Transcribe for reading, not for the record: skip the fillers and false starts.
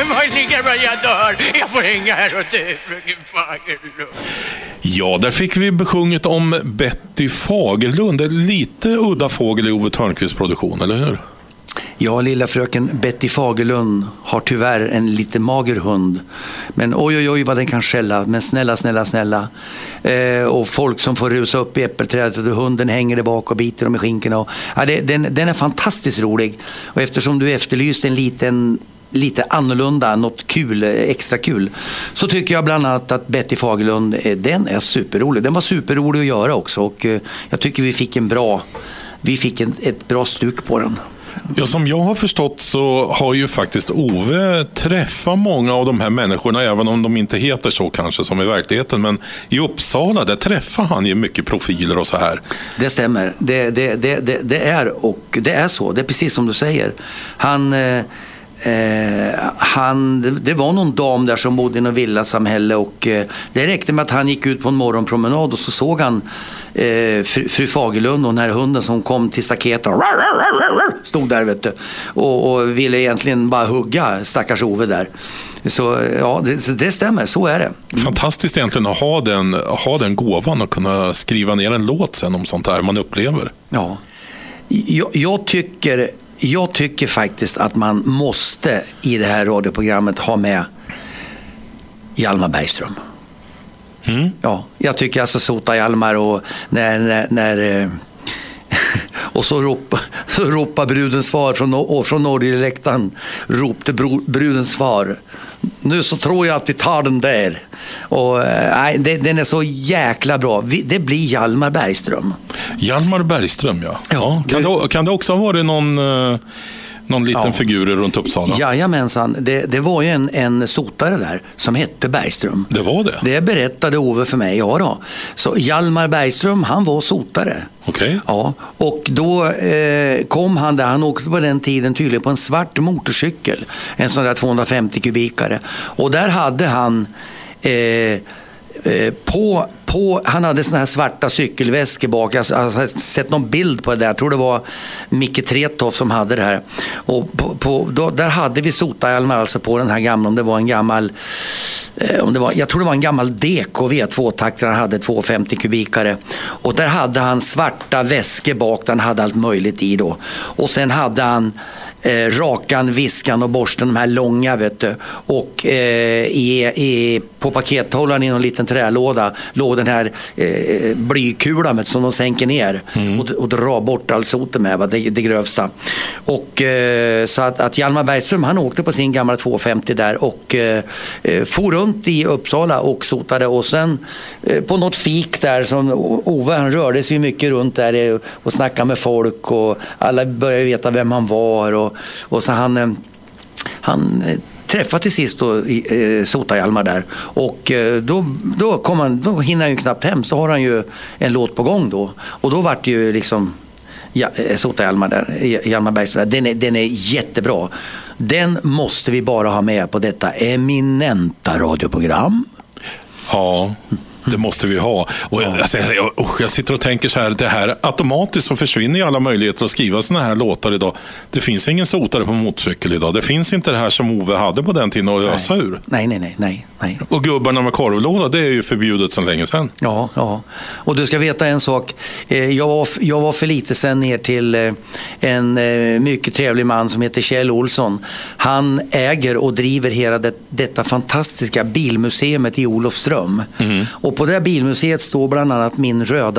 möjligen vad jag dör. Jag får hänga här och dö, fröken Fagerlund. Ja, där fick vi besjunget om Betty Fagerlund. En lite udda fågel i Ove Thörnqvists produktion, eller hur? Ja, lilla fröken Betty Fagerlund har tyvärr en lite mager hund. Men oj vad den kan skälla. Men snälla. Och folk som får rusa upp i äppelträdet och hunden hänger där bak och biter dem i skinkorna. Ja, den är fantastiskt rolig. Och eftersom du efterlyste en lite annorlunda, något kul, extra kul, så tycker jag bland annat att Betty Fagerlund, den är superrolig. Den var superrolig att göra också, och jag tycker vi fick ett bra stuk på den. Ja, som jag har förstått så har ju faktiskt Ove träffat många av de här människorna, även om de inte heter så kanske som i verkligheten, men i Uppsala, där träffar han ju mycket profiler och så här. Det stämmer, det är så, det är precis som du säger. Det var någon dam där som bodde i något villasamhälle, och det räckte med att han gick ut på en morgonpromenad och så såg han fru Fagerlund och den här hunden som kom till staketet och stod där, vet du, och ville egentligen bara hugga stackars Ove där. Så ja, det stämmer, så är det. Fantastiskt egentligen att ha den gåvan och kunna skriva ner en låt sen om sånt här man upplever. Ja, jag tycker faktiskt att man måste i det här radioprogrammet ha med Hjalmar Bergström. Ja, jag tycker alltså Sota Hjalmar, och när och så ropar brudens far från Norgeläktaren, ropte brudens far: nu så tror jag att vi tar den där. Och den är så jäkla bra. Det blir Hjalmar Bergström. Hjalmar Bergström, ja. Kan det också ha varit någon liten figur runt Uppsala? Jajamensan, det var ju en sotare där som hette Bergström. Det var det? Det berättade Ove för mig, ja då. Så Hjalmar Bergström, han var sotare. Okej. Ja, och då kom han där, han åkte på den tiden tydligen på en svart motorcykel. En sån där 250 kubikare. Och där hade han han hade såna här svarta cykelväskor bak. Jag har sett någon bild på det där. Jag tror det var Micke Tretoff som hade det här. Och där hade vi Sota Hjalmar alltså på den här gamla. Om det var en gammal jag tror det var en gammal DKV 2-taktare, han hade 250 kubikare. Och där hade han svarta väskor bak, den hade allt möjligt i då. Och sen hade han rakan, viskan och borsten, de här långa, vet du. Och på pakethållaren i någon liten trälåda låg den här blykulan som de sänker ner och drar bort all soten med, det grövsta. Och så att Hjalmar Bergström, han åkte på sin gamla 250 där och for runt i Uppsala och sotade, och sen på något fik där som Ove, han rörde sig mycket runt där och snackade med folk, och alla började veta vem han var, och så han träffade till sist Sota Hjalmar där, och då hinner han ju knappt hem, så har han ju en låt på gång då, och då vart det ju liksom Sota Hjalmar där, Hjalmar Bergström där. Den är jättebra. Den måste vi bara ha med på detta eminenta radioprogram. Ja, det måste vi ha. Och jag sitter och tänker så här, det här automatiskt så försvinner ju alla möjligheter att skriva såna här låtar idag. Det finns ingen sotare på motorcykel idag. Det finns inte det här som Ove hade på den tiden att ösa ur. Nej. Och gubbarna med korvlåda, det är ju förbjudet sedan länge sedan. Ja. Och du ska veta en sak. Jag var för lite sedan ner till en mycket trevlig man som heter Kjell Olsson. Han äger och driver hela detta fantastiska bilmuseet i Olofström. Och på det här bilmuseet står bland annat min röda